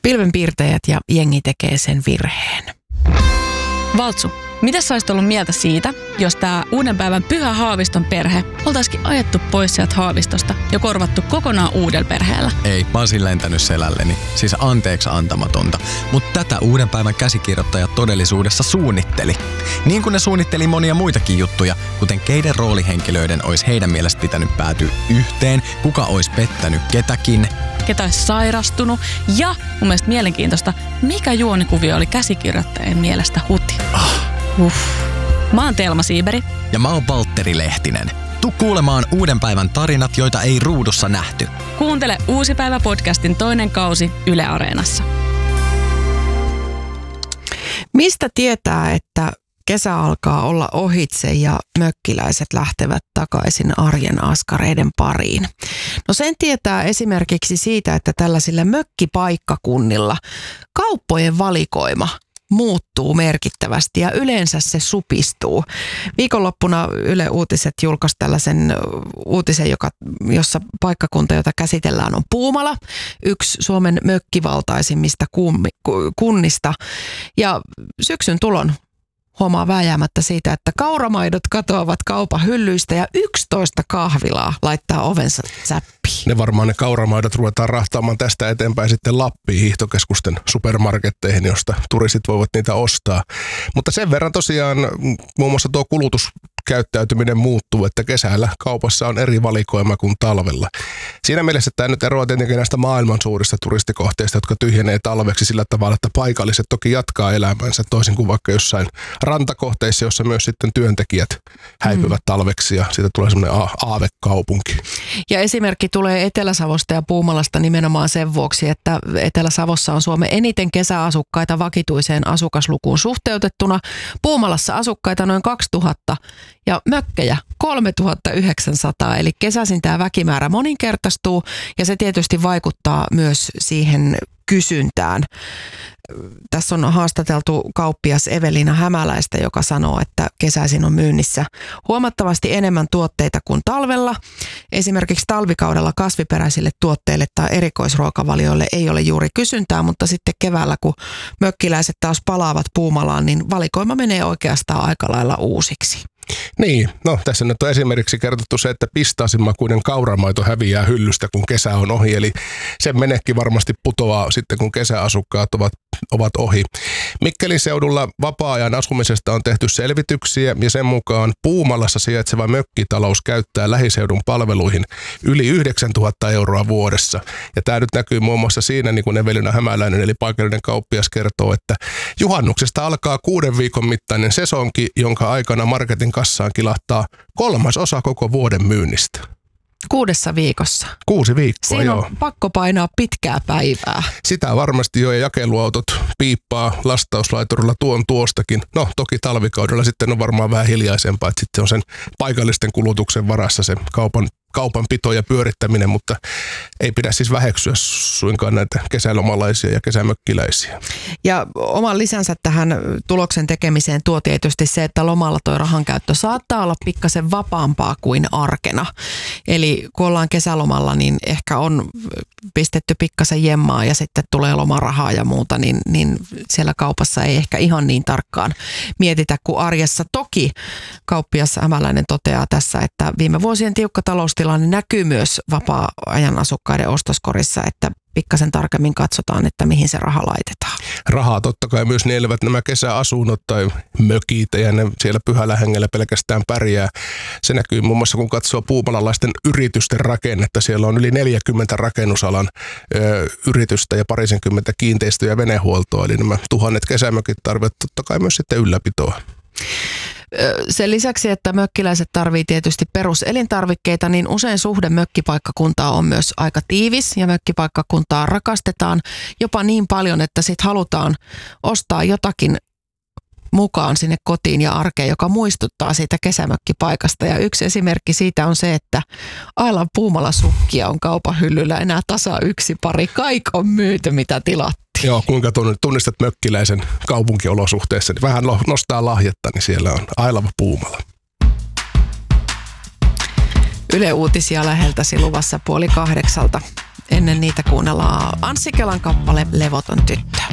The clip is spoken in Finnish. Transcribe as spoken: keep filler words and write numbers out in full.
pilvenpiirtäjät ja jengi tekee sen virheen. Valtsu, mitä sä olisit ollut mieltä siitä, jos tää uuden päivän Pyhä Haaviston perhe oltaisikin ajettu pois sieltä Haavistosta ja korvattu kokonaan uudella perheellä? Ei, mä olisin lentänyt selälleni. Siis anteeksi antamatonta. Mutta tätä uuden päivän käsikirjoittaja todellisuudessa suunnitteli. Niin kuin ne suunnitteli monia muitakin juttuja, kuten keiden roolihenkilöiden olisi heidän mielestä pitänyt päätyä yhteen, kuka olisi pettänyt ketäkin, ketä olisi sairastunut ja mun mielestä mielenkiintoista, mikä juonikuvio oli käsikirjoittajien mielestä huti. Ah. Uff. Mä oon Telma Siiberi. Ja mä oon Valtteri Lehtinen. Tuu kuulemaan uuden päivän tarinat, joita ei ruudussa nähty. Kuuntele Uusi päivä podcastin toinen kausi Yle Areenassa. Mistä tietää, että kesä alkaa olla ohitse ja mökkiläiset lähtevät takaisin arjen askareiden pariin? No sen tietää esimerkiksi siitä, että tällaisilla mökkipaikkakunnilla kauppojen valikoima muuttuu merkittävästi ja yleensä se supistuu. Viikonloppuna Yle Uutiset julkaisi tällaisen uutisen, joka, jossa paikkakunta, jota käsitellään, on Puumala, yksi Suomen mökkivaltaisimmista kunnista. Ja syksyn tulon huomaa vääjäämättä siitä, että kauramaidot katoavat kaupan hyllyistä ja yksitoista kahvilaa laittaa ovensa säppiin. Ne varmaan ne kauramaidot ruvetaan rahtaamaan tästä eteenpäin sitten Lappiin hiihtokeskusten supermarketteihin, josta turistit voivat niitä ostaa. Mutta sen verran tosiaan muun muassa tuo kulutuskäyttäytyminen muuttuu, että kesällä kaupassa on eri valikoima kuin talvella. Siinä mielessä tämä nyt eroaa tietenkin näistä maailman suurista turistikohteista, jotka tyhjenee talveksi sillä tavalla, että paikalliset toki jatkaa elämänsä toisin kuin vaikka jossain rantakohteissa, jossa myös sitten työntekijät häipyvät mm. talveksi ja siitä tulee semmoinen a- aavekaupunki. Ja esimerkki tulee Etelä-Savosta ja Puumalasta nimenomaan sen vuoksi, että Etelä-Savossa on Suomen eniten kesäasukkaita vakituiseen asukaslukuun suhteutettuna. Puumalassa asukkaita noin kaksituhatta ja mökkejä kolmetuhattayhdeksänsataa, eli kesäisin tämä väkimäärä moninkertaistuu ja se tietysti vaikuttaa myös siihen kysyntään. Tässä on haastateltu kauppias Evelina Hämäläistä, joka sanoo, että kesäisin on myynnissä huomattavasti enemmän tuotteita kuin talvella. Esimerkiksi talvikaudella kasviperäisille tuotteille tai erikoisruokavalioille ei ole juuri kysyntää, mutta sitten keväällä, kun mökkiläiset taas palaavat Puumalaan, niin valikoima menee oikeastaan aika lailla uusiksi. Niin, no tässä nyt on esimerkiksi kertottu se, että pistaasinmakuinen kauramaito häviää hyllystä, kun kesä on ohi, eli sen menekki varmasti putoaa sitten, kun kesäasukkaat ovat, ovat ohi. Mikkelin seudulla vapaa-ajan asumisesta on tehty selvityksiä ja sen mukaan Puumalassa sijaitseva mökkitalous käyttää lähiseudun palveluihin yli yhdeksäntuhatta euroa vuodessa. Ja tämä nyt näkyy muun muassa siinä, niin kuin Evelina Hämäläinen eli paikallinen kauppias kertoo, että juhannuksesta alkaa kuuden viikon mittainen sesonki, jonka aikana marketin kassaan kilahtaa kolmas osa koko vuoden myynnistä. Kuudessa viikossa. Kuusi viikkoa, Siinä joo. on pakko painaa pitkää päivää. Sitä varmasti jo, ja jakeluautot piippaa lastauslaiturilla tuon tuostakin. No toki talvikaudella sitten on varmaan vähän hiljaisempaa, että sitten on sen paikallisten kulutuksen varassa se kaupan kaupanpito ja pyörittäminen, mutta ei pidä siis väheksyä suinkaan näitä kesälomalaisia ja kesämökkiläisiä. Ja oman lisänsä tähän tuloksen tekemiseen tuo tietysti se, että lomalla toi rahankäyttö saattaa olla pikkasen vapaampaa kuin arkena. Eli kun ollaan kesälomalla, niin ehkä on pistetty pikkasen jemmaa ja sitten tulee lomarahaa ja muuta, niin, niin siellä kaupassa ei ehkä ihan niin tarkkaan mietitä kuin arjessa. Toki kauppias Hämäläinen toteaa tässä, että viime vuosien tiukka taloustilanne näkyy myös vapaa-ajan asukkaiden ostoskorissa, että pikkasen tarkemmin katsotaan, että mihin se raha laitetaan. Rahaa totta kai myös nielevät nämä kesäasunnot tai mökit, ja ne siellä pyhällä hengellä pelkästään pärjää. Se näkyy muun muassa, kun katsoo puumalalaisten yritysten rakennetta. Siellä on yli neljäkymmentä rakennusalan ö, yritystä ja parisenkymmentä kiinteistö- ja venehuoltoa. Eli nämä tuhannet kesämökit tarvitsevat totta kai myös sitten ylläpitoa. Sen lisäksi, että mökkiläiset tarvii tietysti peruselintarvikkeita, niin usein suhde mökkipaikkakuntaa on myös aika tiivis ja mökkipaikkakuntaa rakastetaan jopa niin paljon, että sit halutaan ostaa jotakin mukaan sinne kotiin ja arkeen, joka muistuttaa siitä kesämökkipaikasta. Ja yksi esimerkki siitä on se, että Ailan Puumala-sukkia on kaupan hyllyllä enää tasa yksi pari. Kaikki on myyty, mitä tilattiin. Joo, kuinka tunnistat mökkiläisen kaupunkiolosuhteessa, niin vähän nostaa lahjetta, niin siellä on Ailava Puumala. Yle Uutisia läheltäsi luvassa puoli kahdeksalta. ennen niitä kuunnellaan Anssi Kelan kappale Levoton tyttö.